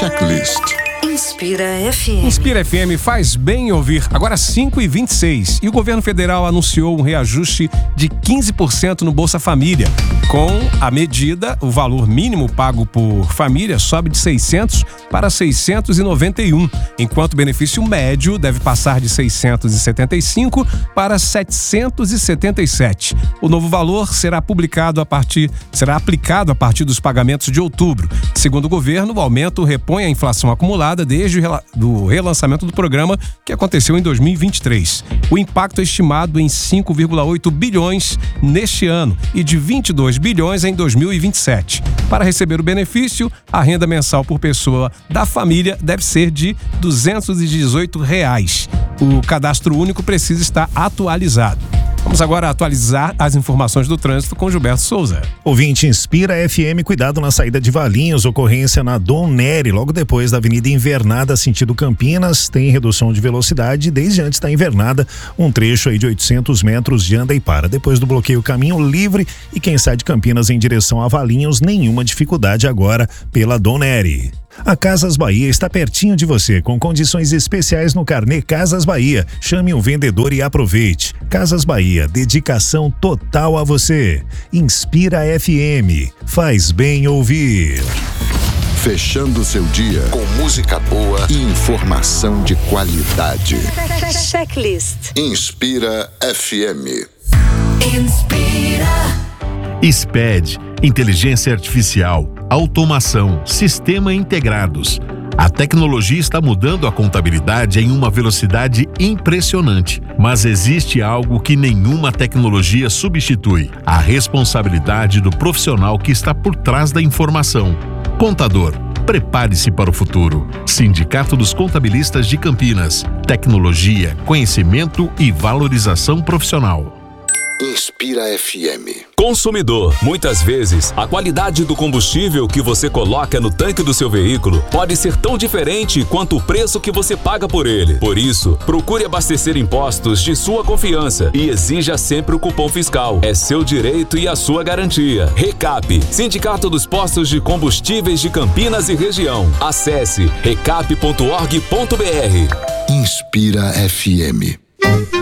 Checklist. Inspira FM. Inspira FM faz bem ouvir. Agora 5h26. E o governo federal anunciou um reajuste de 15% no Bolsa Família. Com a medida, o valor mínimo pago por família sobe de 600 para 691, enquanto o benefício médio deve passar de 675 para 777. O novo valor será aplicado a partir dos pagamentos de outubro. Segundo o governo, o aumento repõe a inflação acumulada desde o relançamento do programa, que aconteceu em 2023. O impacto é estimado em 5,8 bilhões neste ano e de 22 bilhões em 2027. Para receber o benefício, a renda mensal por pessoa da família deve ser de R$ 218. O cadastro único precisa estar atualizado. Vamos agora atualizar as informações do trânsito com Gilberto Souza. Ouvinte Inspira FM, cuidado na saída de Valinhos, ocorrência na Dom Nery, logo depois da Avenida Invernada, sentido Campinas, tem redução de velocidade desde antes da Invernada, um trecho aí de 800 metros de anda e para. Depois do bloqueio, caminho livre e quem sai de Campinas em direção a Valinhos, nenhuma dificuldade agora pela Dom Nery. A Casas Bahia está pertinho de você, com condições especiais no carnê Casas Bahia. Chame um vendedor e aproveite. Casas Bahia, dedicação total a você. Inspira FM, faz bem ouvir. Fechando seu dia com música boa e informação de qualidade. Checklist. Inspira FM. Inspira. SPED, inteligência artificial, automação, sistema integrados. A tecnologia está mudando a contabilidade em uma velocidade impressionante, mas existe algo que nenhuma tecnologia substitui: a responsabilidade do profissional que está por trás da informação. Contador, prepare-se para o futuro. Sindicato dos Contabilistas de Campinas. Tecnologia, conhecimento e valorização profissional. Inspira FM. Consumidor, muitas vezes, a qualidade do combustível que você coloca no tanque do seu veículo pode ser tão diferente quanto o preço que você paga por ele. Por isso, procure abastecer em postos de sua confiança e exija sempre o cupom fiscal. É seu direito e a sua garantia. Recap, Sindicato dos Postos de Combustíveis de Campinas e Região. Acesse recap.org.br. Inspira FM.